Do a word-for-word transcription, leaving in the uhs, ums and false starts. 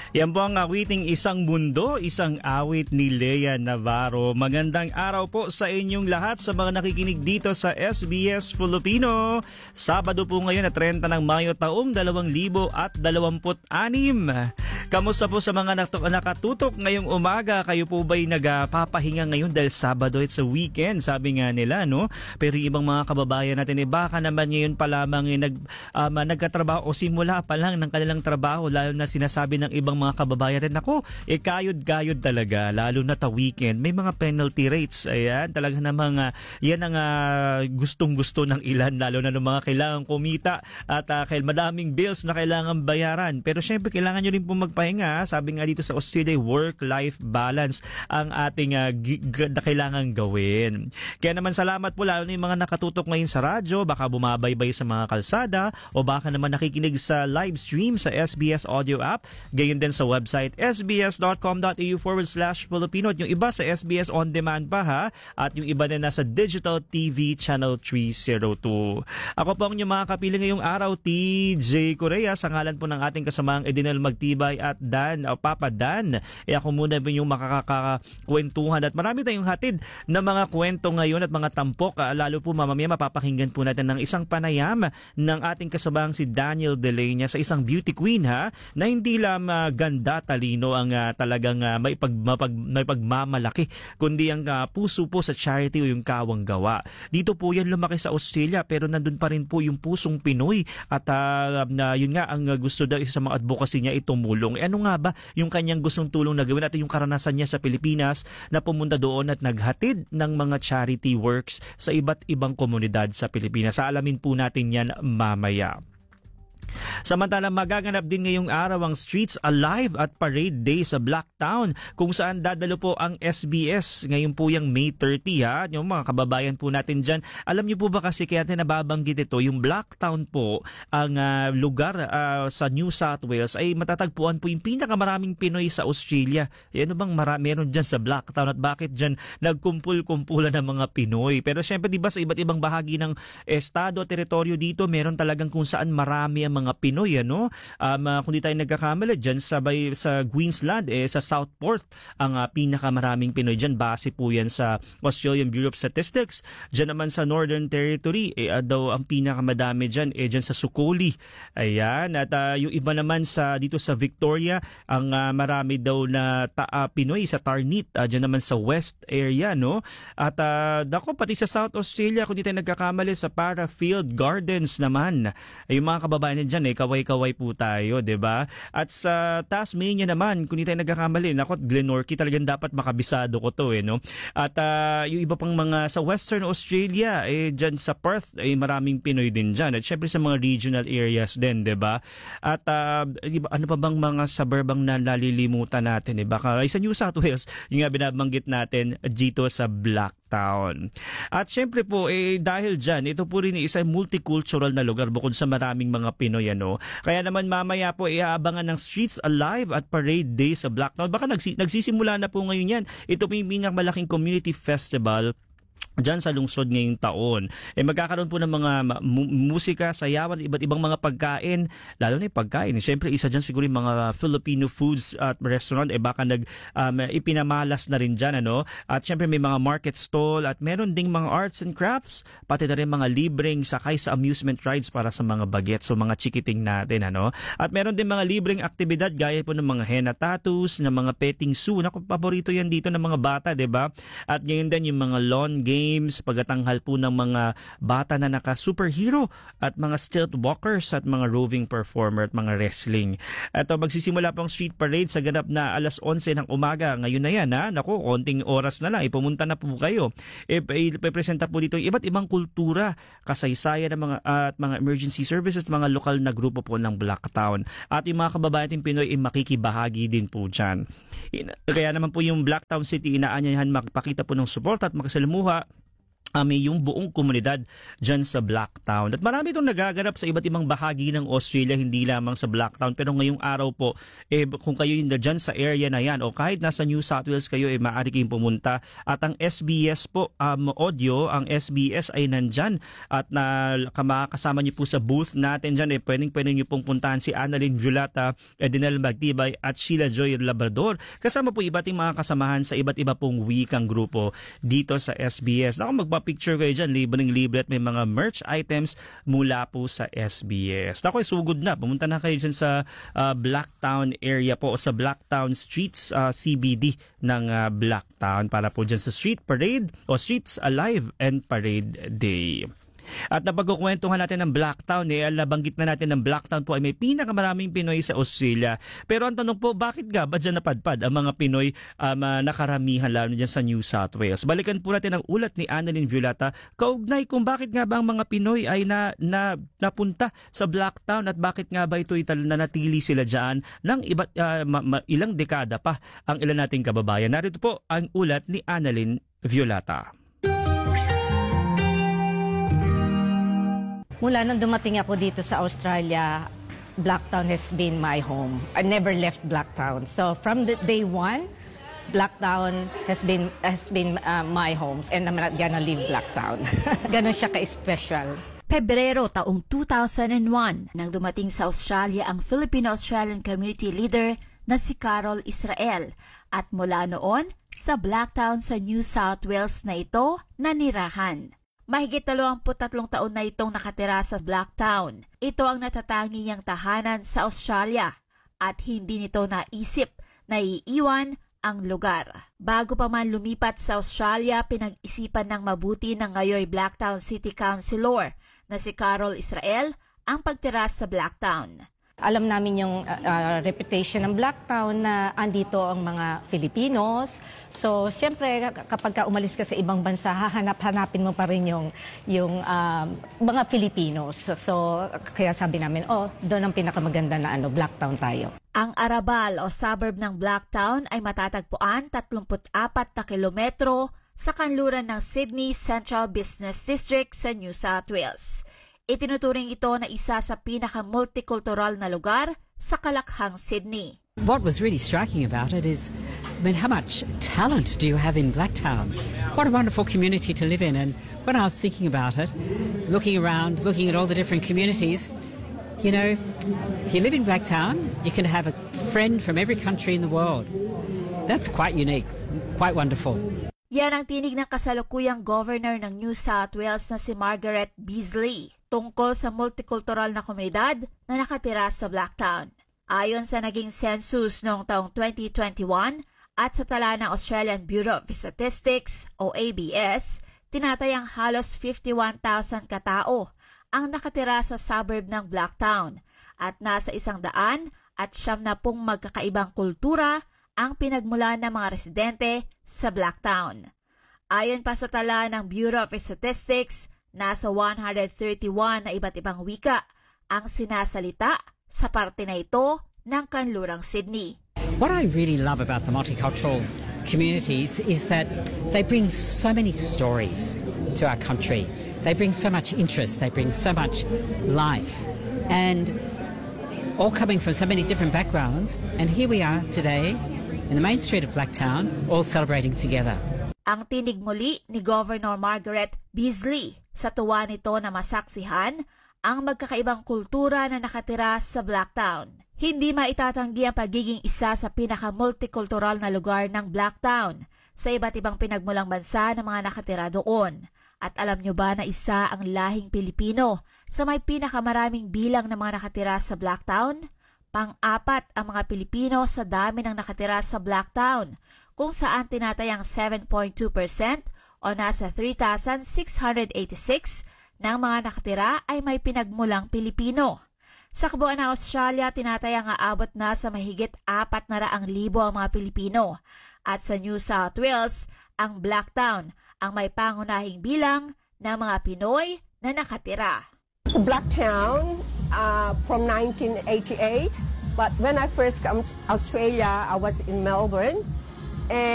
Yan po ang awiting Isang Mundo, isang awit ni Lea Navarro. Magandang araw po sa inyong lahat sa mga nakikinig dito sa S B S Filipino. Sabado po ngayon na thirty ng Mayo taong dalawang libo at dalawampu't anim. Kamusta po sa mga nakatutok ngayong umaga? Kayo po ba'y nagpapahinga ngayon dahil Sabado, it's a weekend, sabi nga nila, no? Pero yung ibang mga kababayan natin, eh, baka naman ngayon pa lamang eh, nag, um, nagkatrabaho o simula pa lang ng kanilang trabaho, lalo na sinasabi ng ibang mga kababayan rin, ako, eh kayod-gayod talaga, lalo na ta weekend, may mga penalty rates, ayan, talaga namang uh, yan ang uh, gustong-gusto ng ilan, lalo na ng mga kailangang kumita at uh, madaming bills na kailangan bayaran. Pero syempre, kailangan nyo rin po magpahinga, sabi nga dito sa Australia, work-life balance ang ating uh, g- g- na kailangan gawin. Kaya naman salamat po, lalo na yung mga nakatutok ngayon sa radyo, baka bumabaybay sa mga kalsada, o baka naman nakikinig sa live stream sa S B S Audio app, gayon din sa website sbs.com.au forward slash Filipino, at yung iba sa S B S On Demand pa ha, at yung iba na nasa Digital T V Channel three oh two. Ako po ang inyong mga kapili ngayong araw, T J Correa, sa ngalan po ng ating kasamang Edinel Magtibay at Dan, o Papa Dan. E ako muna po yung makakakwentuhan at marami tayong hatid na mga kwento ngayon at mga tampok, lalo po mamamaya mapapakinggan po natin ng isang panayam ng ating kasamang si Daniel Delenya sa isang beauty queen ha, na hindi lang uh, ganda, talino ang uh, talagang uh, may, pag, mapag, may pagmamalaki, kundi ang uh, puso po sa charity o yung kawang gawa. Dito po yan lumaki sa Australia, pero nandun pa rin po yung pusong Pinoy at uh, na, yun nga ang uh, gusto daw isa sa mga advocacy niya itumulong. E ano nga ba yung kanyang gustong tulong na gawin at yung karanasan niya sa Pilipinas na pumunta doon at naghatid ng mga charity works sa iba't ibang komunidad sa Pilipinas. Saalamin po natin yan mamaya. Samantalang magaganap din ngayong araw ang Streets Alive at Parade Day sa Blacktown, kung saan dadalo po ang S B S ngayon po yung May thirtieth ha. Yung mga kababayan po natin dyan, alam niyo po ba kasi kaya natin nababanggit ito, yung Blacktown po ang uh, lugar uh, sa New South Wales ay matatagpuan po yung pinakamaraming Pinoy sa Australia. E ano bang mara- meron dyan sa Blacktown at bakit dyan nagkumpul-kumpulan ng mga Pinoy? Pero syempre diba sa iba't ibang bahagi ng estado at teritoryo dito, meron talagang kung saan marami ang mga Pinoy, ano? Um, uh, kung di tayo nagkakamali, dyan sa, by, sa Queensland, eh, sa Southport, ang uh, pinakamaraming Pinoy dyan. Base po yan sa Australian Bureau of Statistics. Dyan naman sa Northern Territory, eh, uh, daw ang pinakamadami dyan, eh, dyan sa Sukoli. Ayan. At uh, yung iba naman sa dito sa Victoria, ang uh, marami daw na ta- uh, Pinoy sa Tarnit. Uh, dyan naman sa West area, no? At uh, dako, pati sa South Australia, kung di tayo nagkakamali, sa Parafield Gardens naman. Ay, yung mga kababayan dyan, eh, kaway-kaway po tayo, 'di ba? At sa Tasmania naman, kung hindi tayo nagkakamali, nako, Glenorchy talagang dapat makabisado ko 'to, eh, no? At uh, yung iba pang mga sa Western Australia, eh diyan sa Perth, eh maraming Pinoy din diyan. At syempre sa mga regional areas din, 'di ba? At uh, iba, ano pa bang mga suburbang na nalilimutan natin, eh? Baka ay sa New South Wales, yung nga binabanggit natin dito sa Blacktown. At syempre po, eh dahil diyan, ito po rin isang multicultural na lugar bukod sa maraming mga Pinoy, ano. Kaya naman mamaya po iaabangan ng Streets Alive at Parade Day sa Blacktown. Baka nagsi- nagsisimula na po ngayon yan. Ito po yung pinakamalaking community festival dyan sa lungsod ngayong taon. Eh magkakaroon po ng mga mu- musika, sayawan, iba't ibang mga pagkain, lalo na yung pagkain. Siyempre isa dyan siguro yung mga Filipino foods at restaurant, eh baka nag, um, ipinamalas na rin dyan, ano? At siyempre may mga market stall at meron ding mga arts and crafts, pati na rin mga libreng sakay sa amusement rides para sa mga bagets, so mga chikiting natin, ano? At meron din mga libreng aktibidad gaya po ng mga henna tattoos, ng mga petting zoo. Naku, paborito yan dito ng mga bata, diba? At ngayon din yung mga lawn games, games, pagatanghal po ng mga bata na naka-superhero at mga stilt walkers at mga roving performer at mga wrestling. At uh, magsisimula pong street parade sa ganap na alas onse ng umaga. Ngayon na yan, ha? Naku, onting oras na lang. Ipumunta na po kayo. Ipresenta po dito iba't ibang kultura, kasaysayan ng mga, uh, at mga emergency services, mga lokal na grupo po ng Blacktown. At yung mga kababayan nating Pinoy ay makikibahagi din po dyan. Kaya naman po yung Blacktown City, inaanyayahan magpakita po ng support at makasalamuha Ami yung buong komunidad dyan sa Blacktown. At marami itong nagaganap sa iba't ibang bahagi ng Australia, hindi lamang sa Blacktown. Pero ngayong araw po, eh, kung kayo yung dyan sa area na yan o kahit nasa New South Wales kayo, eh, maaari kayong pumunta. At ang S B S po, um, audio, ang S B S ay nandyan. At na makakasama niyo po sa booth natin dyan, eh, pwedeng pwedeng niyo pong puntahan si Annalyn Violata, Edinel Magtibay at Sheila Joy Labrador. Kasama po iba't ibang mga kasamahan sa iba't iba pong wikang grupo dito sa S B S. Ako magpa picture kayo dyan, libreng libre at may mga merch items mula po sa S B S. Ako ay sugod na. Pumunta na kayo dyan sa uh, Blacktown area po o sa Blacktown Streets uh, C B D ng uh, Blacktown para po dyan sa Street Parade o Streets Alive and Parade Day. At napagkukwentuhan natin ng Blacktown, eh, nabanggit na natin ng Blacktown po ay may pinakamaraming Pinoy sa Australia. Pero ang tanong po, bakit nga ba dyan napadpad ang mga Pinoy um, uh, nakaramihan lalo dyan sa New South Wales? Balikan po natin ang ulat ni Annalyn Violata kaugnay kung bakit nga ba ang mga Pinoy ay na, na, napunta sa Blacktown at bakit nga ba ito nanatili sila dyan ng iba't, uh, ma, ma, ilang dekada pa ang ilan nating kababayan. Narito po ang ulat ni Annalyn Violata. Mula nang dumating ako dito sa Australia, Blacktown has been my home. I never left Blacktown. So from the day one, Blacktown has been has been uh, my home and I'm not gonna leave Blacktown. Ganon siya ka-special. Pebrero taong two thousand one nang dumating sa Australia ang Filipino-Australian community leader na si Carol Israel at mula noon sa Blacktown sa New South Wales na ito nanirahan. Mahigit dalawampu't tatlong taon na itong nakatira sa Blacktown. Ito ang natatangi niyang tahanan sa Australia at hindi nito naisip na iiwan ang lugar. Bago pa man lumipat sa Australia, pinag-isipan ng mabuti ng ngayoy Blacktown City Councilor na si Carol Israel ang pagtira sa Blacktown. Alam namin yung uh, uh, reputation ng Blacktown na andito ang mga Filipinos. So, siyempre, kapag ka umalis ka sa ibang bansa, hahanap-hanapin mo pa rin yung, yung uh, mga Filipinos. So, so, kaya sabi namin, oh, doon ang pinakamaganda na ano, Blacktown tayo. Ang Arabal o suburb ng Blacktown ay matatagpuan tatlumpu't apat na kilometro sa kanluran ng Sydney Central Business District sa New South Wales. Itinuturing ito na isa sa pinaka-multicultural na lugar sa Kalakhang, Sydney. What was really striking about it is, I mean, how much talent do you have in Blacktown? What a wonderful community to live in. And when I was thinking about it, looking around, looking at all the different communities, you know, if you live in Blacktown, you can have a friend from every country in the world. That's quite unique, quite wonderful. Yan ang tinig ng kasalukuyang governor ng New South Wales na si Margaret Beazley tungkol sa multicultural na komunidad na nakatira sa Blacktown. Ayon sa naging census noong taong twenty twenty-one at sa tala ng Australian Bureau of Statistics o A B S, tinatayang halos fifty-one thousand katao ang nakatira sa suburb ng Blacktown at nasa isang daan at siyam na pong magkakaibang kultura ang pinagmulan ng mga residente sa Blacktown. Ayon pa sa tala ng Bureau of Statistics, nasa one hundred thirty-one na iba't ibang wika ang sinasalita sa parte na ito ng kanlurang Sydney. What I really love about the multicultural communities is that they bring so many stories to our country. They bring so much interest, they bring so much life, and all coming from so many different backgrounds. And here we are today in the main street of Blacktown, all celebrating together. Ang tinig muli ni Governor Margaret Beazley sa tuwa nito na masaksihan ang magkakaibang kultura na nakatira sa Blacktown. Hindi maitatanggi ang pagiging isa sa pinaka-multicultural na lugar ng Blacktown sa iba't ibang pinagmulang bansa ng mga nakatira doon. At alam nyo ba na isa ang lahing Pilipino sa may pinakamaraming bilang ng mga nakatira sa Blacktown? Pang-apat ang mga Pilipino sa dami ng nakatira sa Blacktown, kung saan tinatayang seven point two percent o nasa three thousand six hundred eighty-six ng mga nakatira ay may pinagmulang Pilipino. Sa kabuuan ng Australia, tinatayang aabot na sa mahigit apat na raang libo ang mga Pilipino. At sa New South Wales, ang Blacktown ang may pangunahing bilang ng mga Pinoy na nakatira. Sa Blacktown uh, from nineteen eighty-eight, but when I first came to Australia, I was in Melbourne. And